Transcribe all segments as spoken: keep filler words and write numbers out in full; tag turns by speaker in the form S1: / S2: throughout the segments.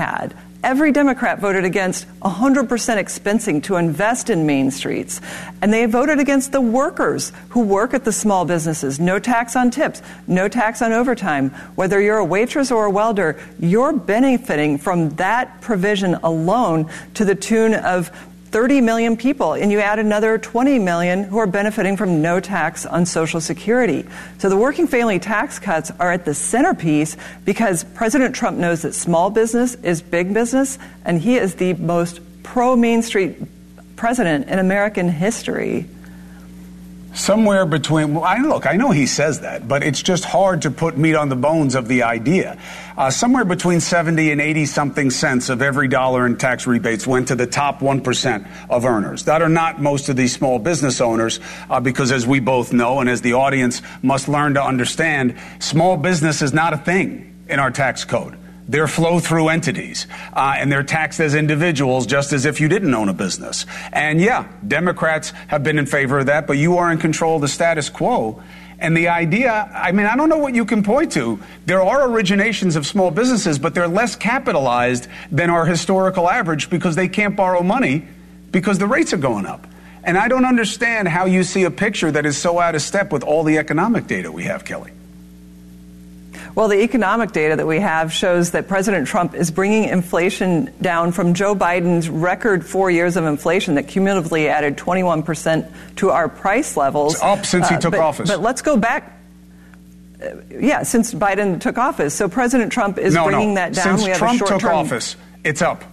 S1: had. Every Democrat voted against one hundred percent expensing to invest in Main Streets. And they voted against the workers who work at the small businesses. No tax on tips, no tax on overtime. Whether you're a waitress or a welder, you're benefiting from that provision alone to the tune of thirty million people, and you add another twenty million who are benefiting from no tax on Social Security. So the working family tax cuts are at the centerpiece because President Trump knows that small business is big business, and he is the most pro-Main Street president in American history.
S2: Somewhere between, well, I look, I know he says that, but it's just hard to put meat on the bones of the idea. Uh, somewhere between seventy and eighty something cents of every dollar in tax rebates went to the top one percent of earners. That are not most of these small business owners, uh, because as we both know, and as the audience must learn to understand, small business is not a thing in our tax code. They're flow-through entities, uh, and they're taxed as individuals just as if you didn't own a business. And yeah, Democrats have been in favor of that, but you are in control of the status quo. And the idea, I mean, I don't know what you can point to. There are originations of small businesses, but they're less capitalized than our historical average because they can't borrow money because the rates are going up. And I don't understand how you see a picture that is so out of step with all the economic data we have, Kelly.
S1: Well, the economic data that we have shows that President Trump is bringing inflation down from Joe Biden's record four years of inflation that cumulatively added twenty-one percent to our price levels.
S2: It's up since he took
S1: uh, but,
S2: office.
S1: But let's go back. Uh, yeah, since Biden took office. So President Trump is
S2: no,
S1: bringing
S2: no.
S1: that down.
S2: Since
S1: we have
S2: Trump
S1: a
S2: took
S1: short-term...
S2: office, it's up.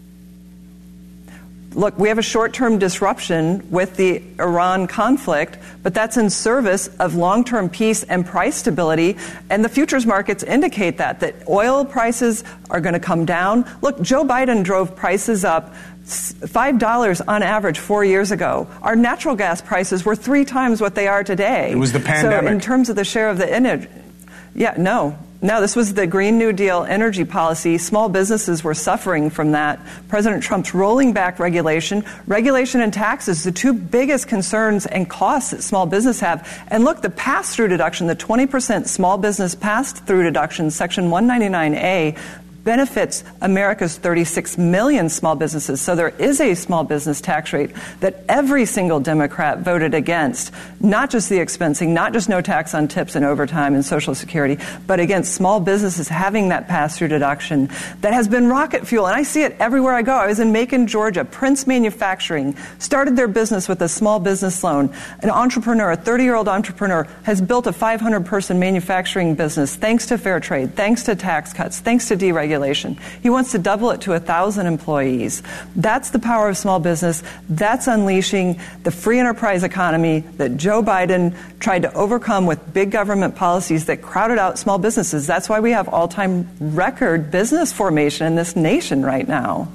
S1: Look, we have a short-term disruption with the Iran conflict, but that's in service of long-term peace and price stability. And the futures markets indicate that, that oil prices are going to come down. Look, Joe Biden drove prices up five dollars on average four years ago. Our natural gas prices were three times what they are today.
S2: It was the pandemic.
S1: So in terms of the share of the energy, yeah, no. No, this was the Green New Deal energy policy. Small businesses were suffering from that. President Trump's rolling back regulation. Regulation and taxes, the two biggest concerns and costs that small business have. And look, the pass-through deduction, the twenty percent small business pass-through deduction, Section one ninety-nine A, benefits America's thirty-six million small businesses. So there is a small business tax rate that every single Democrat voted against, not just the expensing, not just no tax on tips and overtime and Social Security, but against small businesses having that pass-through deduction that has been rocket fuel. And I see it everywhere I go. I was in Macon, Georgia. Prince Manufacturing started their business with a small business loan. An entrepreneur, a thirty-year-old entrepreneur, has built a five hundred person manufacturing business thanks to fair trade, thanks to tax cuts, thanks to deregulation. He wants to double it to one thousand employees. That's the power of small business. That's unleashing the free enterprise economy that Joe Biden tried to overcome with big government policies that crowded out small businesses. That's why we have all-time record business formation in this nation right now.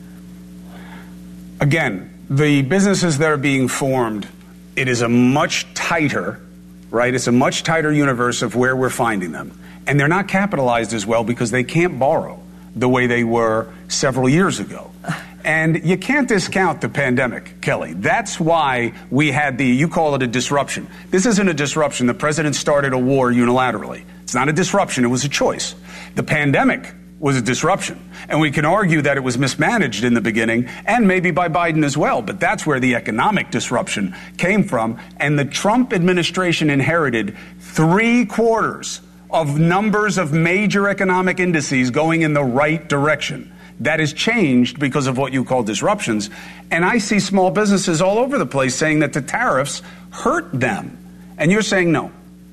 S2: Again, the businesses that are being formed, it is a much tighter, right? It's a much tighter universe of where we're finding them. And they're not capitalized as well because they can't borrow the way they were several years ago. And you can't discount the pandemic, Kelly. That's why we had the, you call it a disruption. This isn't a disruption. The president started a war unilaterally. It's not a disruption. It was a choice. The pandemic was a disruption. And we can argue that it was mismanaged in the beginning and maybe by Biden as well. But that's where the economic disruption came from. And the Trump administration inherited three quarters of numbers of major economic indices going in the right direction. That has changed because of what you call disruptions. And I see small businesses all over the place saying that the tariffs hurt them. And you're saying no.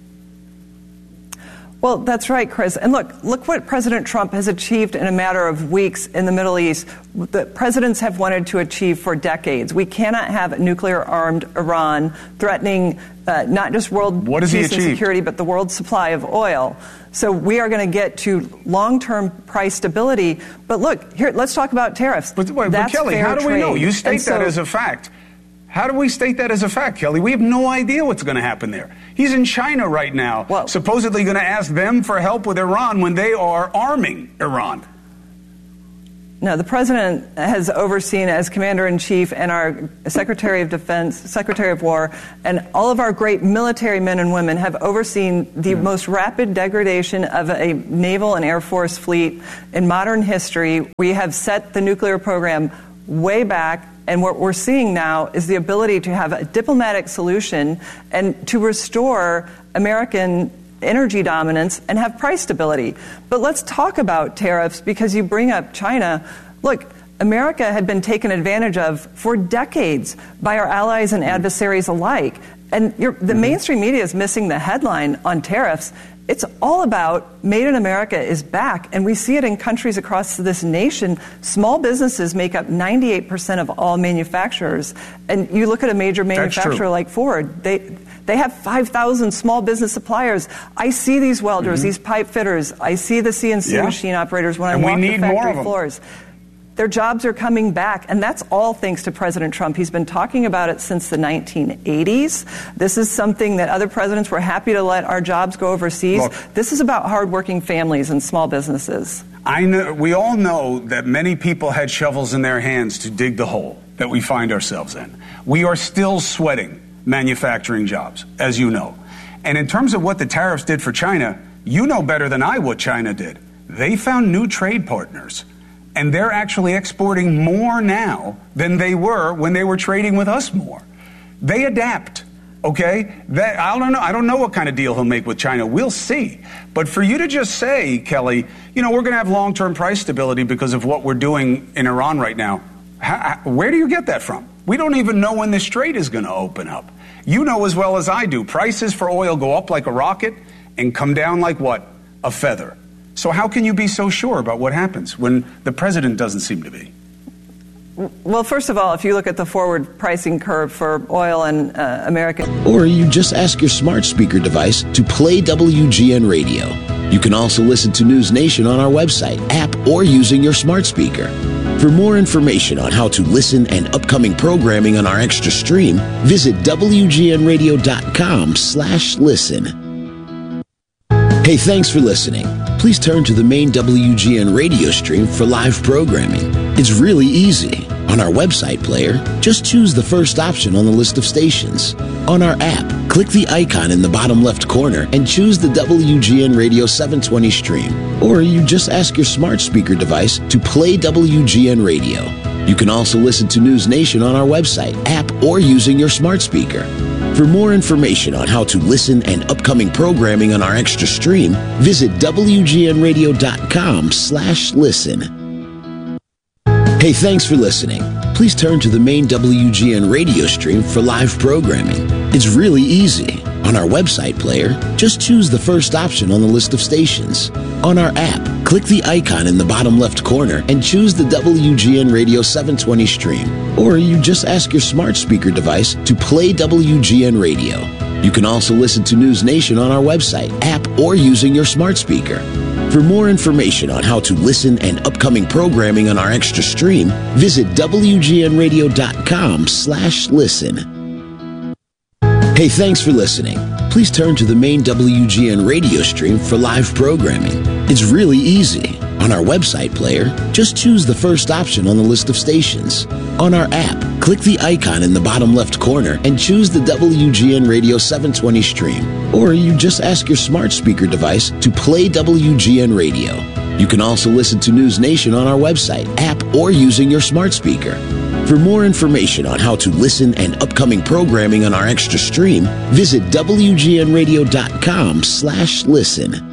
S1: Well, that's right, Chris. And look, look what President Trump has achieved in a matter of weeks in the Middle East that presidents have wanted to achieve for decades. We cannot have a nuclear-armed Iran threatening uh, not just world
S2: what
S1: peace and security, but the world's supply of oil. So we are going to get to long-term price stability. But look, here, let's talk about tariffs.
S2: But, wait,
S1: That's
S2: but Kelly,
S1: fair
S2: how do we
S1: trade.
S2: know? You state
S1: And
S2: that
S1: so,
S2: as a fact. How do we state that as a fact, Kelly? We have no idea what's going to happen there. He's in China right now,
S1: well,
S2: supposedly going to ask them for help with Iran when they are arming Iran.
S1: No, the president has overseen as commander-in-chief and our Secretary of Defense, Secretary of War, and all of our great military men and women have overseen the mm-hmm. most rapid degradation of a naval and air force fleet in modern history. We have set the nuclear program way back, and what we're seeing now is the ability to have a diplomatic solution and to restore American energy dominance and have price stability. But let's talk about tariffs, because you bring up China. Look, America had been taken advantage of for decades by our allies and adversaries alike. And you're, the mm-hmm. mainstream media is missing the headline on tariffs. It's all about Made in America is back, and we see it in countries across this nation. Small businesses make up ninety-eight percent of all manufacturers. And you look at a major manufacturer like Ford, they they have five thousand small business suppliers. I see these welders, mm-hmm. these pipe fitters. I see the C N C yeah. machine operators when
S2: and
S1: I walk
S2: the
S1: factory floors. Their jobs are coming back, and that's all thanks to President Trump. He's been talking about it since the nineteen eighties. This is something that other presidents were happy to let our jobs go overseas. Look, this is about hardworking families and small businesses.
S2: I know, we all know that many people had shovels in their hands to dig the hole that we find ourselves in. We are still sweating manufacturing jobs, as you know. And in terms of what the tariffs did for China, you know better than I what China did. They found new trade partners. And they're actually exporting more now than they were when they were trading with us more. They adapt, okay? That, I don't know. I don't know what kind of deal he'll make with China. We'll see. But for you to just say, Kelly, you know, we're going to have long-term price stability because of what we're doing in Iran right now, how, where do you get that from? We don't even know when this strait is going to open up. You know as well as I do, prices for oil go up like a rocket and come down like what? A feather. So how can you be so sure about what happens when the president doesn't seem to be?
S1: Well, first of all, if you look at the forward pricing curve for oil and uh, American...
S3: Or you just ask your smart speaker device to play W G N Radio. You can also listen to News Nation on our website, app, or using your smart speaker. For more information on how to listen and upcoming programming on our extra stream, visit W G N radio dot com slash listen. Hey, thanks for listening. Please turn to the main W G N radio stream for live programming. It's really easy. On our website player, just choose the first option on the list of stations. On our app, click the icon in the bottom left corner and choose the W G N Radio seven twenty stream. Or you just ask your smart speaker device to play W G N Radio. You can also listen to News Nation on our website, app, or using your smart speaker. For more information on how to listen and upcoming programming on our extra stream, visit W G N radio dot com slash listen. Hey, thanks for listening. Please turn to the main W G N radio stream for live programming. It's really easy. On our website player, just choose the first option on the list of stations. On our app, click the icon in the bottom left corner and choose the W G N Radio seven twenty stream. Or you just ask your smart speaker device to play W G N Radio. You can also listen to News Nation on our website, app, or using your smart speaker. For more information on how to listen and upcoming programming on our extra stream, visit W G N radio dot com slash listen. Hey, thanks for listening. Please turn to the main W G N radio stream for live programming. It's really easy. On our website player, just choose the first option on the list of stations. On our app, click the icon in the bottom left corner and choose the W G N Radio seven twenty stream. Or you just ask your smart speaker device to play W G N Radio. You can also listen to News Nation on our website, app, or using your smart speaker. For more information on how to listen and upcoming programming on our extra stream, visit W G N radio dot com slash listen.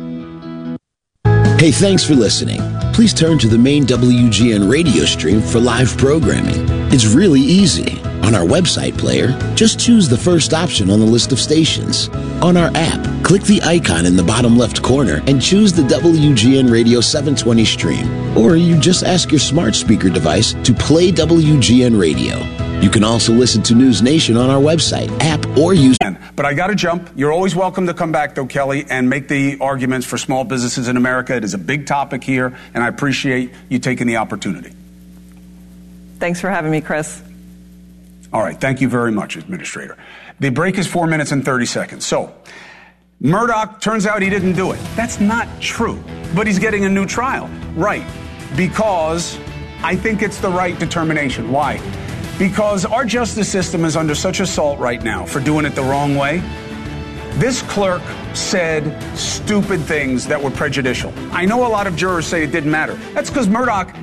S3: Hey, thanks for listening. Please turn to the main W G N radio stream for live programming. It's really easy. On our website player, just choose the first option on the list of stations. On our app, click the icon in the bottom left corner and choose the W G N Radio seven twenty stream. Or you just ask your smart speaker device to play W G N Radio. You can also listen to News Nation on our website, app, or use...
S2: But I got to jump. You're always welcome to come back, though, Kelly, and make the arguments for small businesses in America. It is a big topic here, and I appreciate you taking the opportunity.
S1: Thanks for having me, Chris.
S2: All right. Thank you very much, Administrator. The break is four minutes and thirty seconds. So, Murdoch, turns out he didn't do it. That's not true. But he's getting a new trial. Right. Because I think it's the right determination. Why? Because our justice system is under such assault right now for doing it the wrong way. This clerk said stupid things that were prejudicial. I know a lot of jurors say it didn't matter. That's because Murdoch